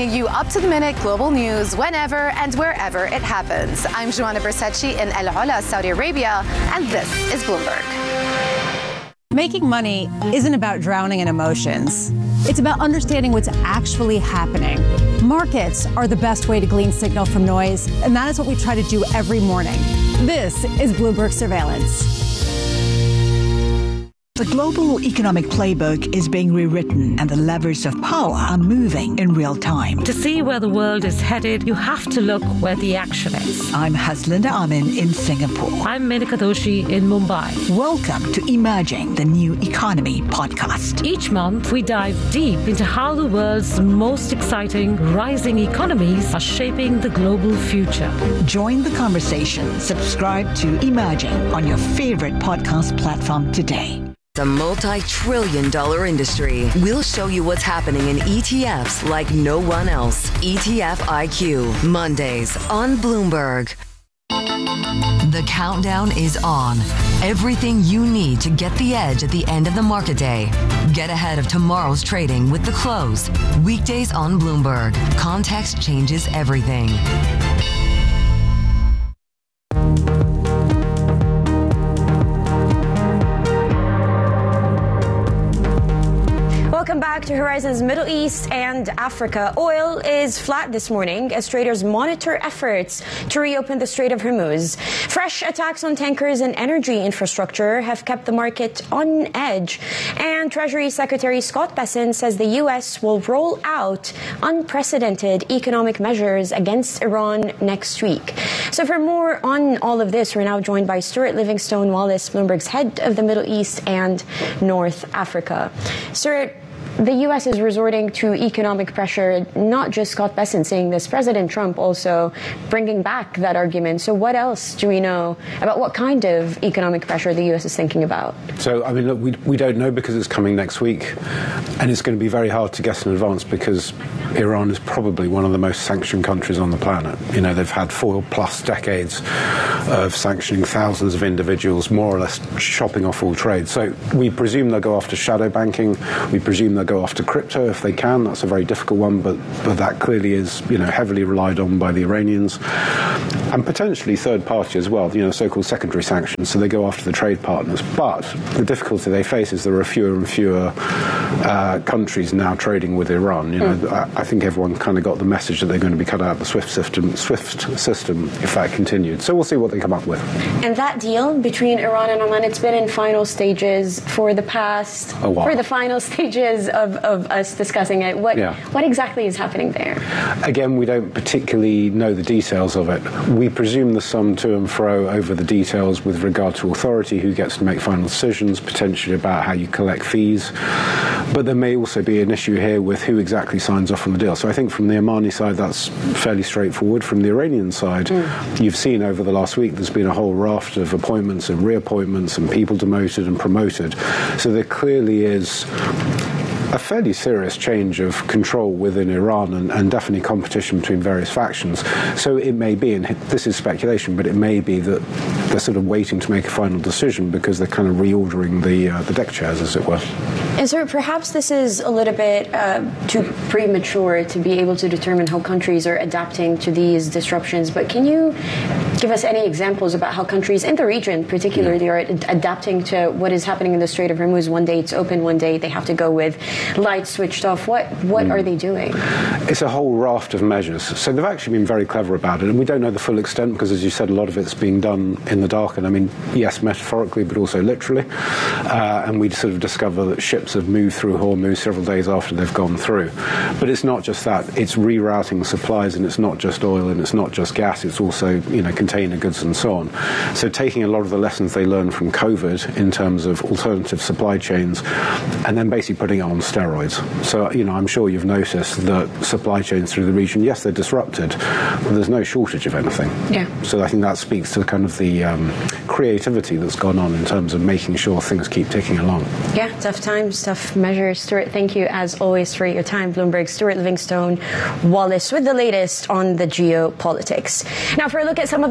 bringing you up-to-the-minute global news whenever and wherever it happens. I'm Joanna Bersecci in El Ola, Saudi Arabia, and this is Bloomberg. Making money isn't about drowning in emotions. It's about understanding what's actually happening. Markets are the best way to glean signal from noise, and that is what we try to do every morning. This is Bloomberg Surveillance. The global economic playbook is being rewritten and the levers of power are moving in real time. To see where the world is headed, you have to look where the action is. I'm Haslinda Amin in Singapore. I'm Menika Doshi in Mumbai. Welcome to Emerging the New Economy podcast. Each month, we dive deep into how the world's most exciting rising economies are shaping the global future. Join the conversation. Subscribe to Emerging on your favorite podcast platform today. The multi-trillion-dollar industry. We'll show you what's happening in ETFs like no one else. ETF IQ, Mondays on Bloomberg. The countdown is on. Everything you need to get the edge at the end of the market day. Get ahead of tomorrow's trading with The Close. Weekdays on Bloomberg. Context changes everything. Welcome back to Horizons Middle East and Africa. Oil is flat this morning as traders monitor efforts to reopen the Strait of Hormuz. Fresh attacks on tankers and energy infrastructure have kept the market on edge. And Treasury Secretary Scott Bessent says the U.S. will roll out unprecedented economic measures against Iran next week. So for more on all of this, we're now joined by Stuart Livingstone-Wallace, Bloomberg's head of the Middle East and North Africa. Stuart, the U.S. is resorting to economic pressure, not just Scott Bessent saying this, President Trump also bringing back that argument. So what else do we know about what kind of economic pressure the U.S. is thinking about? So, I mean, look, we don't know because it's coming next week, and it's going to be very hard to guess in advance because Iran is probably one of the most sanctioned countries on the planet. You know, they've had 4+ decades of sanctioning thousands of individuals, more or less chopping off all trade. So we presume they'll go after shadow banking. We presume they'll go after crypto if they can. That's a very difficult one, but that clearly is, you know, heavily relied on by the Iranians and potentially third party as well, you know, so-called secondary sanctions. So they go after the trade partners. But the difficulty they face is there are fewer and fewer countries now trading with Iran. You know, I think everyone kind of got the message that they're going to be cut out of the SWIFT system if that continued. So we'll see what they come up with. And that deal between Iran and Oman, it's been in final stages for the past, for the final stages of us discussing it. What exactly is happening there? Again, we don't particularly know the details of it. We presume there's some to and fro over the details with regard to authority, who gets to make final decisions, potentially about how you collect fees. But there may also be an issue here with who exactly signs off on the deal. So I think from the Omani side, that's fairly straightforward. From the Iranian side, you've seen over the last week there's been a whole raft of appointments and reappointments and people demoted and promoted. So there clearly is a fairly serious change of control within Iran and definitely competition between various factions. So it may be, and this is speculation, but it may be that they're sort of waiting to make a final decision because they're kind of reordering the deck chairs, as it were. And so perhaps this is a little bit too premature to be able to determine how countries are adapting to these disruptions, but can you give us any examples about how countries in the region particularly are adapting to what is happening in the Strait of Hormuz? One day it's open, one day they have to go with lights switched off. What are they doing? It's a whole raft of measures. So they've actually been very clever about it, and we don't know the full extent because, as you said, a lot of it's being done in the dark. And I mean, yes, metaphorically, but also literally. And we sort of discover that ships have moved through Hormuz several days after they've gone through. But it's not just that. It's rerouting supplies, and it's not just oil, and it's not just gas. It's also, you know, container goods and so on. So taking a lot of the lessons they learned from COVID in terms of alternative supply chains, and then basically putting it on steroids. So, you know, I'm sure you've noticed that supply chains through the region, yes, they're disrupted, but there's no shortage of anything. Yeah. So I think that speaks to kind of the creativity that's gone on in terms of making sure things keep ticking along. Yeah, tough times, tough measures. Stuart, thank you as always for your time. Bloomberg, Stuart Livingstone Wallace with the latest on the geopolitics. Now for a look at some of the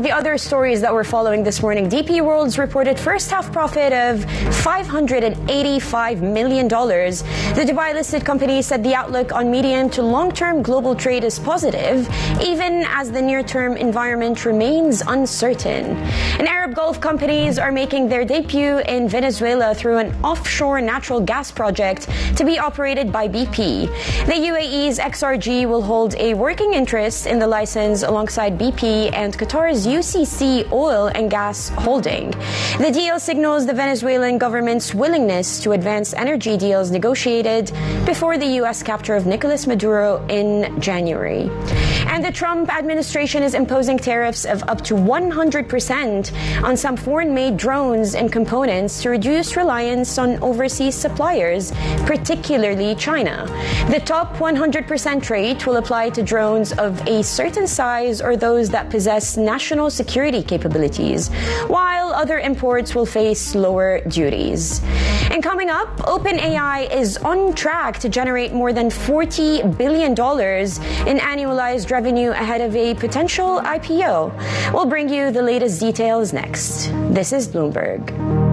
the other stories that we're following this morning, DP World's reported first half profit of $585 million. The Dubai-listed company said the outlook on medium to long-term global trade is positive, even as the near-term environment remains uncertain. And Arab Gulf companies are making their debut in Venezuela through an offshore natural gas project to be operated by BP. The UAE's XRG will hold a working interest in the license alongside BP and Qatar's UCC Oil and Gas Holding. The deal signals the Venezuelan government's willingness to advance energy deals negotiated before the U.S. capture of Nicolas Maduro in January. And the Trump administration is imposing tariffs of up to 100% on some foreign-made drones and components to reduce reliance on overseas suppliers, particularly China. The top 100% rate will apply to drones of a certain size or those that possess national security capabilities, while other imports will face lower duties. And coming up, OpenAI is on track to generate more than $40 billion in annualized revenue ahead of a potential IPO. We'll bring you the latest details next. This is Bloomberg.